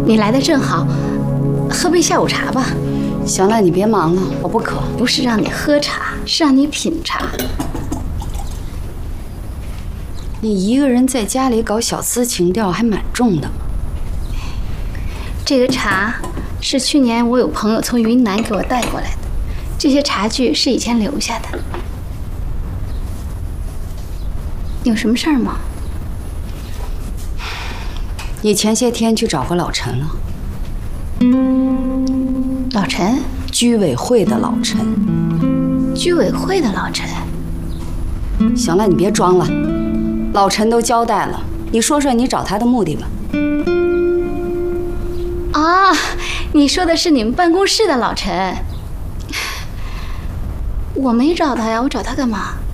你来的正好，喝杯下午茶吧。 行了，你别忙了，我不渴。 不是让你喝茶，是让你品茶。 你一个人在家里搞小资情调，还蛮重的。 这个茶是去年我有朋友从云南给我带过来的，这些茶具是以前留下的。有什么事儿吗？ 你前些天去找过老陈了？ 老陈？ 居委会的老陈。 居委会的老陈？ 行了，你别装了，老陈都交代了，你说说你找他的目的吧。 啊，你说的是你们办公室的老陈？我没找他呀，我找他干嘛？